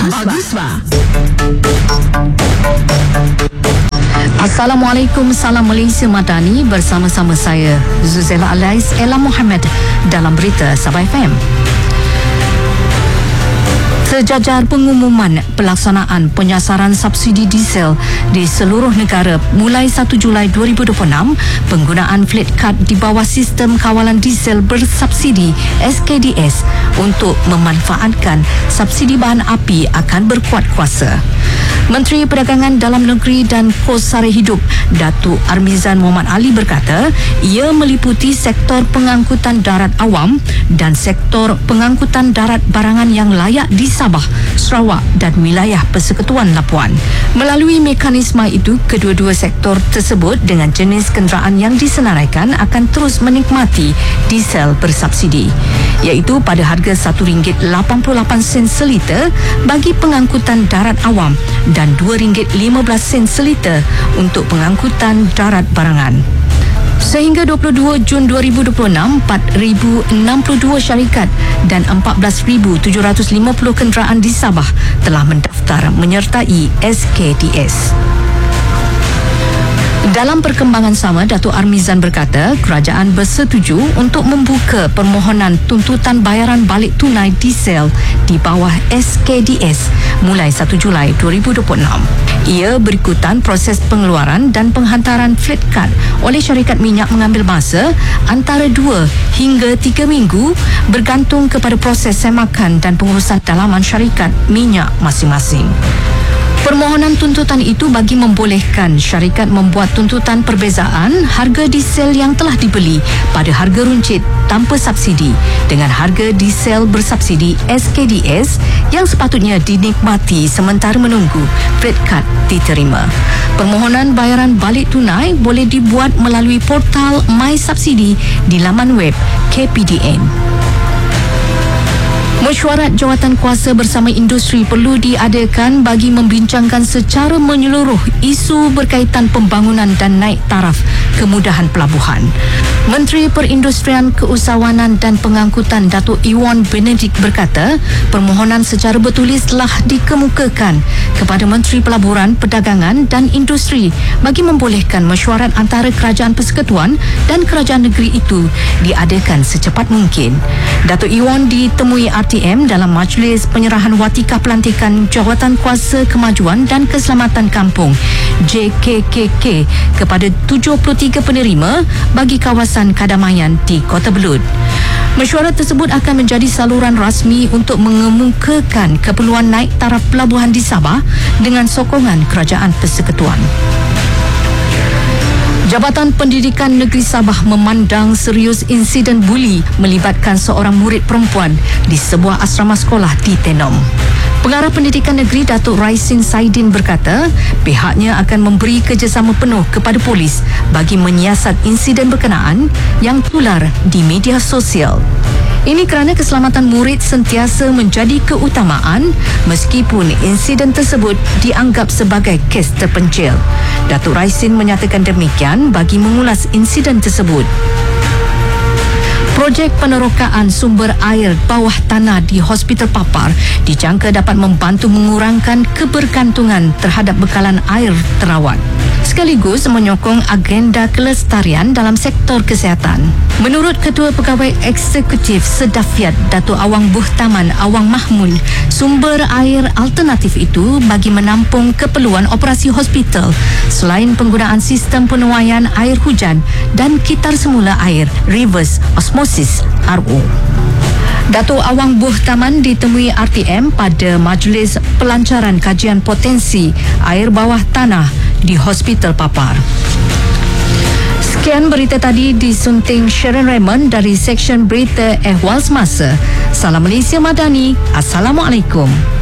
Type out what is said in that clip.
Assalamualaikum, salam Malaysia Madani, bersama-sama saya Zuzela Alais Ella Muhammad dalam berita Sabah FM. Sejajar pengumuman pelaksanaan penyasaran subsidi diesel di seluruh negara mulai 1 Julai 2026, penggunaan flat card di bawah sistem kawalan diesel bersubsidi SKDS untuk memanfaatkan subsidi bahan api akan berkuat kuasa. Menteri Perdagangan Dalam Negeri dan Kos Sara Hidup Datuk Armizan Muhammad Ali berkata, ia meliputi sektor pengangkutan darat awam dan sektor pengangkutan darat barangan yang layak di Sabah, Sarawak dan wilayah Persekutuan Labuan. Melalui mekanisme itu, kedua-dua sektor tersebut dengan jenis kenderaan yang disenaraikan akan terus menikmati diesel bersubsidi, iaitu pada harga RM1.88 seliter bagi pengangkutan darat awam dan RM2.15 seliter untuk pengangkutan darat barangan. Sehingga 22 Jun 2026, 4,062 syarikat dan 14,750 kenderaan di Sabah telah mendaftar menyertai SKDS. Dalam perkembangan sama, Datuk Armizan berkata kerajaan bersetuju untuk membuka permohonan tuntutan bayaran balik tunai diesel di bawah SKDS mulai 1 Julai 2026. Ia berikutan proses pengeluaran dan penghantaran flat card oleh syarikat minyak mengambil masa antara 2 hingga 3 minggu bergantung kepada proses semakan dan pengurusan dalaman syarikat minyak masing-masing. Permohonan tuntutan itu bagi membolehkan syarikat membuat tuntutan perbezaan harga diesel yang telah dibeli pada harga runcit tanpa subsidi dengan harga diesel bersubsidi SKDS yang sepatutnya dinikmati sementara menunggu flat card diterima. Permohonan bayaran balik tunai boleh dibuat melalui portal My Subsidi di laman web KPDN. Mesyuarat Jawatankuasa bersama industri perlu diadakan bagi membincangkan secara menyeluruh isu berkaitan pembangunan dan naik taraf kemudahan pelabuhan. Menteri Perindustrian, Keusahawanan dan Pengangkutan Datuk Iwan Benedict berkata, permohonan secara bertulis telah dikemukakan kepada Menteri Pelaburan, Perdagangan dan Industri bagi membolehkan mesyuarat antara Kerajaan Persekutuan dan Kerajaan Negeri itu diadakan secepat mungkin. Datuk Iwan ditemui RTM dalam majlis penyerahan watika pelantikan Jawatankuasa Kemajuan dan Keselamatan Kampung JKKK kepada 73 penerima bagi kawasan Kadamaian di Kota Belud. Mesyuarat tersebut akan menjadi saluran rasmi untuk mengemukakan keperluan naik taraf pelabuhan di Sabah dengan sokongan Kerajaan Persekutuan. Jabatan Pendidikan Negeri Sabah memandang serius insiden buli melibatkan seorang murid perempuan di sebuah asrama sekolah di Tenom. Pengarah Pendidikan Negeri Datuk Raisin Saidin berkata, pihaknya akan memberi kerjasama penuh kepada polis bagi menyiasat insiden berkenaan yang tular di media sosial. Ini kerana keselamatan murid sentiasa menjadi keutamaan meskipun insiden tersebut dianggap sebagai kes terpencil. Datuk Raisin menyatakan demikian bagi mengulas insiden tersebut. Projek penerokaan sumber air bawah tanah di Hospital Papar dijangka dapat membantu mengurangkan kebergantungan terhadap bekalan air terawat, sekaligus menyokong agenda kelestarian dalam sektor kesihatan. Menurut Ketua Pegawai Eksekutif Sedafiat Datuk Awang Buhtaman Awang Mahmud, sumber air alternatif itu bagi menampung keperluan operasi hospital selain penggunaan sistem penuaian air hujan dan kitar semula air reverse osmosis RO. Datuk Awang Buhtaman ditemui RTM pada majlis pelancaran kajian potensi air bawah tanah di Hospital Papar. Sekian berita tadi disunting Sharon Raymond dari Seksyen Berita Ehwal Semasa. Salam Malaysia Madani. Assalamualaikum.